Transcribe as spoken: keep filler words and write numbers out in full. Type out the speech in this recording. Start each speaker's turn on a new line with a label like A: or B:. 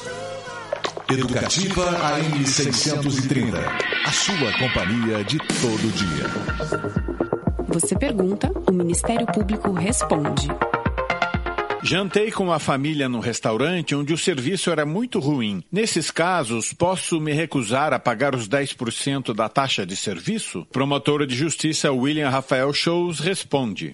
A: Educativa A M seiscentos e trinta. A sua companhia de todo dia.
B: Você pergunta, o Ministério Público responde.
C: Jantei com a família num restaurante onde o serviço era muito ruim. Nesses casos, posso me recusar a pagar os dez por cento da taxa de serviço? Promotora de Justiça William Rafael Shows responde.